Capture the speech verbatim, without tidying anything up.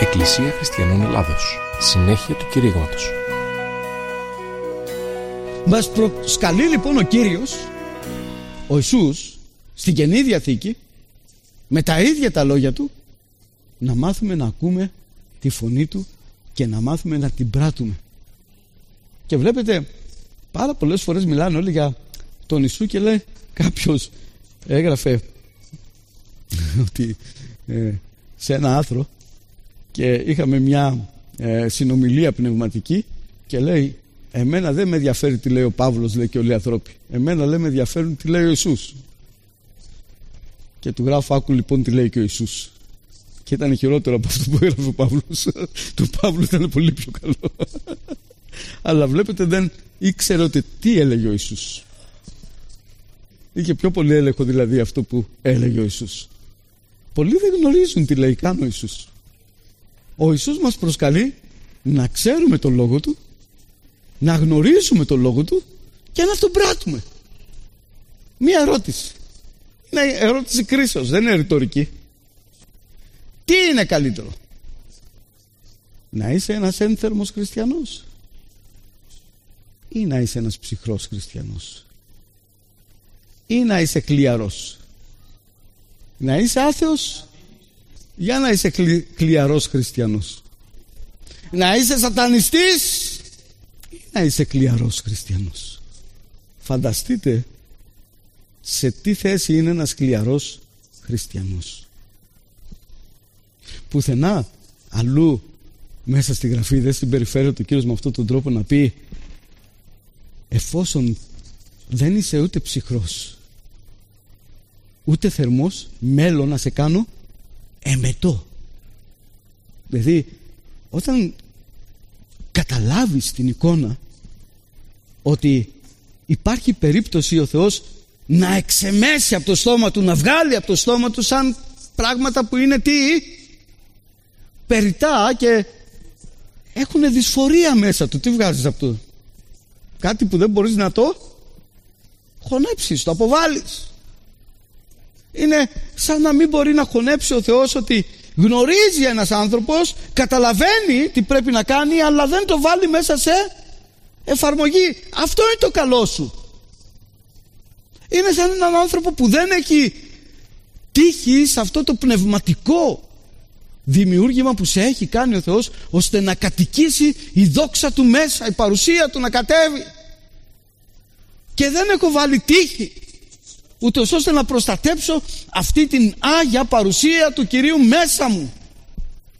Εκκλησία Χριστιανών Ελλάδος. Συνέχεια του κηρύγματος. Μας προσκαλεί λοιπόν ο Κύριος, ο Ιησούς, στην Καινή Διαθήκη, με τα ίδια τα λόγια Του, να μάθουμε να ακούμε τη φωνή Του και να μάθουμε να την πράττουμε. Και βλέπετε, πάρα πολλές φορές μιλάνε όλοι για τον Ιησού και λέει, κάποιος έγραφε ότι ε, σε ένα άθρο, και είχαμε μια ε, συνομιλία πνευματική, και λέει, εμένα δεν με ενδιαφέρει τι λέει ο Παύλος, λέει, και όλοι οι ανθρώποι. Εμένα, λέει, με ενδιαφέρουν τι λέει ο Ιησούς. Και του γράφω, άκου λοιπόν τι λέει και ο Ιησούς. Και ήταν χειρότερο από αυτό που έγραφε ο Παύλος. Του Παύλου ήταν πολύ πιο καλό. Αλλά βλέπετε, δεν ήξερε ότι τι έλεγε ο Ιησούς. Είχε πιο πολύ έλεγχο δηλαδή αυτό που έλεγε ο Ιησούς. Πολλοί δεν γνωρίζουν τι λέει καν ο Ιησούς. Ο Ιησούς μας προσκαλεί να ξέρουμε τον Λόγο Του, να γνωρίζουμε τον Λόγο Του και να τον πράττουμε. Μία ερώτηση. Είναι ερώτηση κρίσεως, δεν είναι ρητορική. Τι είναι καλύτερο? Να είσαι ένας ένθερμος χριστιανός ή να είσαι ένας ψυχρός χριστιανός? Ή να είσαι κλιαρός? Να είσαι άθεος για να είσαι κλι, κλιαρός χριστιανός? Να είσαι σατανιστής ή να είσαι κλιαρός χριστιανός? Φανταστείτε σε τι θέση είναι ένας κλιαρός χριστιανός. Πουθενά αλλού μέσα στη Γραφή δεν συμπεριφέρεται ο Κύριος με αυτόν τον τρόπο να πει, εφόσον δεν είσαι ούτε ψυχρός ούτε θερμός, μέλλον να σε κάνω εμετό. Δηλαδή όταν καταλάβεις την εικόνα ότι υπάρχει περίπτωση ο Θεός να εξεμέσει από το στόμα Του, να βγάλει από το στόμα Του σαν πράγματα που είναι τι? Περιτά και έχουν δυσφορία μέσα του. Τι βγάζεις από το? Κάτι που δεν μπορείς να το χωνέψεις, το αποβάλεις. Είναι σαν να μην μπορεί να χωνέψει ο Θεός ότι γνωρίζει ένας άνθρωπος, καταλαβαίνει τι πρέπει να κάνει, αλλά δεν το βάλει μέσα σε εφαρμογή. Αυτό είναι το καλό σου. Είναι σαν έναν άνθρωπο που δεν έχει τύχει σε αυτό το πνευματικό δημιούργημα που σε έχει κάνει ο Θεός, ώστε να κατοικήσει η δόξα Του μέσα, η παρουσία Του να κατέβει. Και δεν έχω βάλει τύχη, ούτως ώστε να προστατέψω αυτή την άγια παρουσία του Κυρίου μέσα μου.